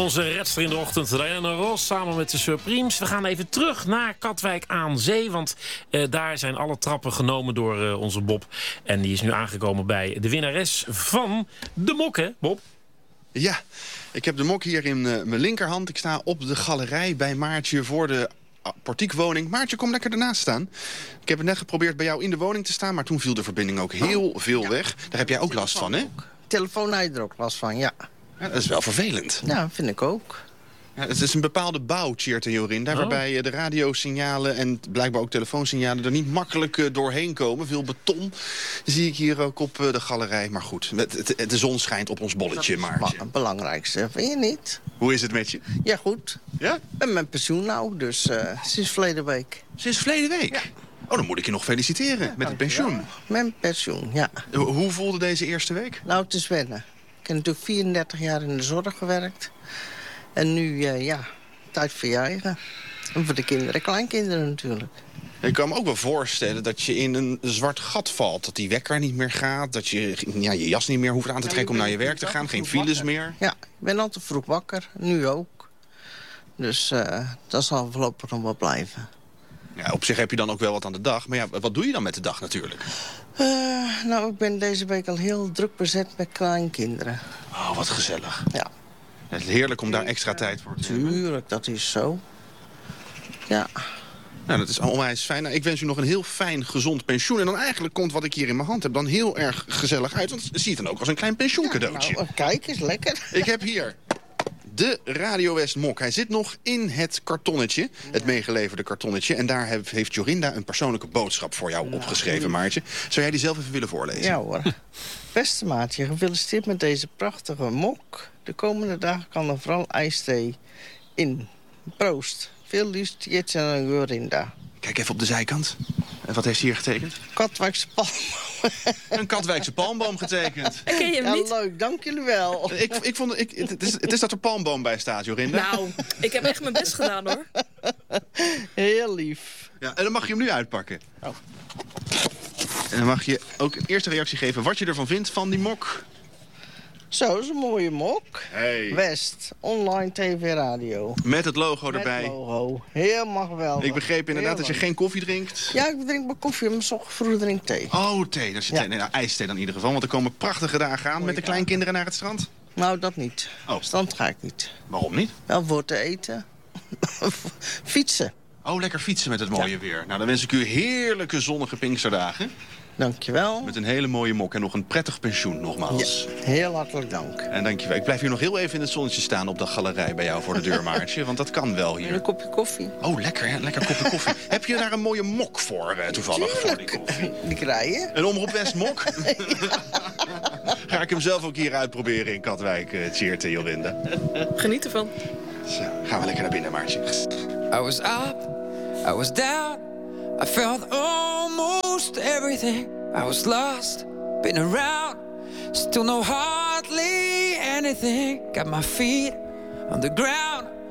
Onze redster in de ochtend, Diana Ross, samen met de Supremes. We gaan even terug naar Katwijk aan Zee. Want daar zijn alle trappen genomen door onze Bob. En die is nu aangekomen bij de winnares van de mok, hè, Bob? Ja, ik heb de mok hier in mijn linkerhand. Ik sta op de galerij bij Maartje voor de portiekwoning. Maartje, kom lekker ernaast staan. Ik heb het net geprobeerd bij jou in de woning te staan, maar toen viel de verbinding ook heel veel weg. Daar heb jij ook last van, hè? Telefoon had je er ook last van, ja. Ja, dat is wel vervelend. Ja, vind ik ook. Ja, het is een bepaalde bouw, Tjeerd en Jorinda, waarbij de radiosignalen en blijkbaar ook telefoonsignalen er niet makkelijk doorheen komen. Veel beton zie ik hier ook op de galerij. Maar goed, de zon schijnt op ons bolletje, Maartje. Het belangrijkste, vind je niet? Hoe is het met je? Ja, goed. Ja? Ik ben met pensioen nou, dus sinds verleden week. Sinds verleden week? Ja. Oh, dan moet ik je nog feliciteren met het pensioen. Met pensioen, ja. Hoe voelde deze eerste week? Nou, het is wennen. Ik heb natuurlijk 34 jaar in de zorg gewerkt. En nu, tijd voor je eigen. En voor de kinderen, kleinkinderen natuurlijk. Ik kan me ook wel voorstellen dat je in een zwart gat valt. Dat die wekker niet meer gaat. Dat je je jas niet meer hoeft aan te trekken om naar je werk te gaan. Geen files meer. Ja, ik ben altijd vroeg wakker. Nu ook. Dus dat zal voorlopig nog wel blijven. Ja, op zich heb je dan ook wel wat aan de dag. Maar ja, wat doe je dan met de dag natuurlijk? Nou, ik ben deze week al heel druk bezet met kleinkinderen. Oh, wat gezellig. Ja. Het is heerlijk om daar extra tijd voor te hebben. Tuurlijk, dat is zo. Ja. Nou, dat is onwijs fijn. Nou, ik wens u nog een heel fijn, gezond pensioen. En dan eigenlijk komt wat ik hier in mijn hand heb dan heel erg gezellig uit. Want het ziet dan ook als een klein pensioencadeautje. Nou, kijk eens, lekker. Ik heb hier de Radio West mok. Hij zit nog in het kartonnetje, het meegeleverde kartonnetje. En daar heeft Jorinda een persoonlijke boodschap voor jou opgeschreven, Maartje. Zou jij die zelf even willen voorlezen? Ja hoor. Beste Maartje, gefeliciteerd met deze prachtige mok. De komende dagen kan er vooral ijsthee in. Proost. Veel liefst, Jets en Jorinda. Kijk even op de zijkant. En wat heeft hij hier getekend? Katwijkse palmboom. Een Katwijkse palmboom getekend. Ken je hem niet? Leuk, dank jullie wel. Het is dat er palmboom bij staat, Jorinda. Nou, ik heb echt mijn best gedaan, hoor. Heel lief. Ja, en dan mag je hem nu uitpakken. Oh. En dan mag je ook een eerste reactie geven wat je ervan vindt van die mok. Zo, dat is een mooie mok. Hey. West, online tv-radio. Met het logo erbij. Met logo. Helemaal geweldig. Ik begreep inderdaad dat je geen koffie drinkt. Ja, ik drink mijn koffie, maar soms vroeg drink thee. Oh, thee. Dat is thee. Nee, nou, ijsthee dan in ieder geval. Want er komen prachtige dagen aan met de kleinkinderen naar het strand. Nou, dat niet. Oh. Strand ga ik niet. Waarom niet? Wel voor te eten. Fietsen. Oh, lekker fietsen met het mooie weer. Nou, dan wens ik u heerlijke zonnige Pinksterdagen. Dankjewel. Met een hele mooie mok en nog een prettig pensioen nogmaals. Ja, heel hartelijk dank. En dankjewel. Ik blijf hier nog heel even in het zonnetje staan op de galerij bij jou voor de deur, Maartje. Want dat kan wel En hier. een kopje koffie. Oh, lekker, hè? Lekker kopje koffie. Heb je daar een mooie mok voor, toevallig? Voor die koffie? Die krijgen. Een Omroep West mok? Ga ik hem zelf ook hier uitproberen in Katwijk, Tjeerd en Jorinda. Geniet ervan. Zo, gaan we lekker naar binnen, Maartje. I was up, I was down, I felt almost everything. I was lost, been around, still know hardly anything. Got my feet on the ground.